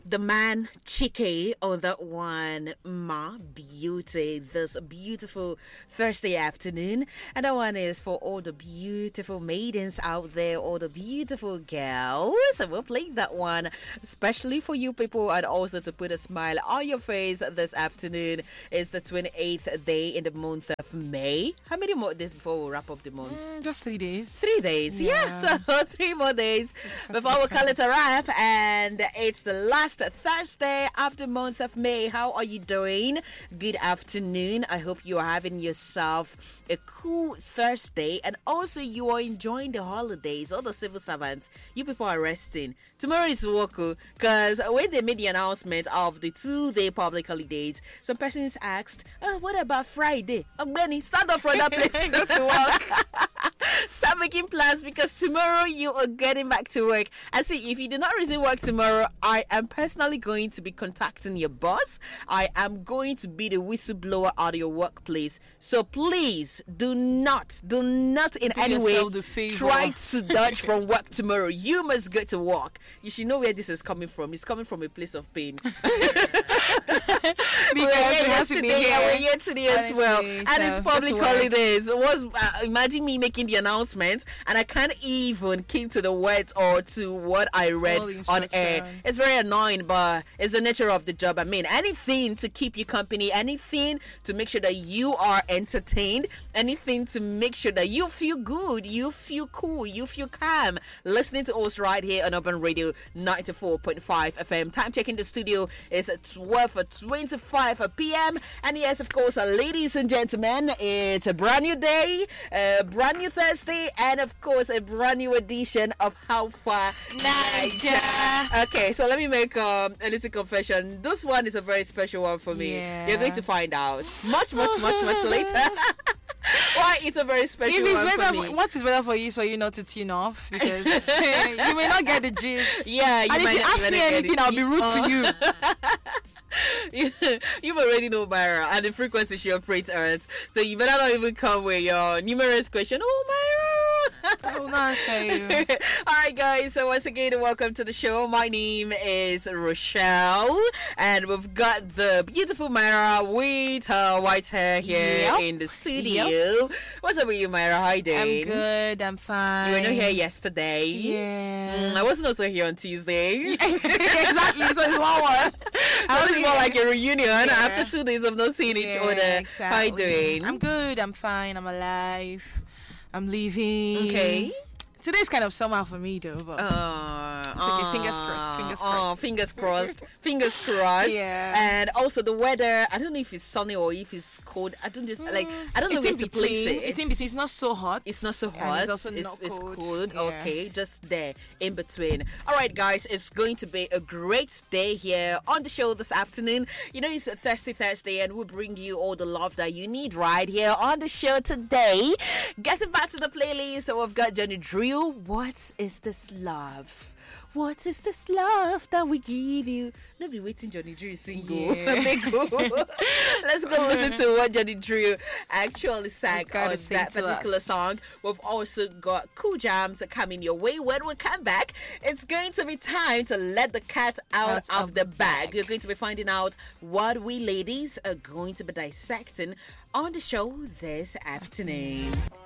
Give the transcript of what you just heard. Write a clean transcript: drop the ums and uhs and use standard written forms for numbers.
The man Chike on that one, Ma Beauty, this beautiful Thursday afternoon. And that one is for all the beautiful maidens out there, all the beautiful girls. So we'll play that one especially for you people and also to put a smile on your face this afternoon. It's the 28th day in the month of May. How many more days before we wrap up the month? Just 3 days. 3 days, yeah. So 3 more days before we call it a wrap. And it's the last Thursday of the month of May. How are you doing? Good afternoon. I hope you are having yourself a cool Thursday and also you are enjoying the holidays. All the civil servants, you people are resting. Tomorrow is work because when they made the announcement of the 2-day public holidays, some persons asked, what about Friday? Benny, stand up from that place. Go to work. Start making plans because tomorrow you are getting back to work. And see, if you do not resume work tomorrow, I am personally going to be contacting your boss. I am going to be the whistleblower at your workplace. So please do not in any way try to dodge from work tomorrow. You must go to work. You should know where this is coming from. It's coming from a place of pain. Because we're here today as well. And it's public holidays. Imagine me making the announcement and I can't even keep to the words or to what I read on air. It's very annoying, but it's the nature of the job. I mean, anything to keep you company, anything to make sure that you are entertained, anything to make sure that you feel good, you feel cool, you feel calm. Listening to us right here on Urban Radio 94.5 FM. Time check in the studio is at 12:25 p.m. And yes, of course, ladies and gentlemen, it's a brand new day, a brand new Thursday, and of course, a brand new edition of How Far Naija. Okay, so let me make a little confession. This one is a very special one for me. Yeah. You're going to find out much later. Why it's a very special one for me. What is better for you is for you not to tune off because you may not get the gist. Yeah, and if you ask me anything, I'll be rude to you. You already know Myra and the frequency she operates at, so you better not even come with your numerous question. Oh, Myra! I will not say you. Alright guys, so once again welcome to the show. My name is Rochelle and we've got the beautiful Myra with her white hair here in the studio. What's up with you, Myra? How you doing? I'm good, I'm fine. You were not here yesterday. Yeah. I wasn't also here on Tuesday. Exactly, so it's one. I was more like a reunion after 2 days of not seeing each other. Exactly. How you doing? I'm good, I'm fine, I'm alive. I'm leaving. Okay. Today's kind of summer for me though, but it's okay. Fingers crossed. Yeah. And also the weather, I don't know if it's sunny or if it's cold. I don't know where to place it. It's in between. It's not so hot. It's not so hot. It's also not cold. It's cold. Yeah. Okay, just there in between. All right, guys, it's going to be a great day here on the show this afternoon. You know, it's a Thirsty Thursday, and we bring you all the love that you need right here on the show today. Getting back to the playlist, so we've got Johnny Drew. What is this love? What is this love that we give you? Don't be waiting, Johnny Drew single. Yeah. Let's go listen to what Johnny Drew actually sang on that particular song. We've also got cool jams coming your way. When we come back, it's going to be time to let the cat out of the bag. You're going to be finding out what we ladies are going to be dissecting on the show this afternoon.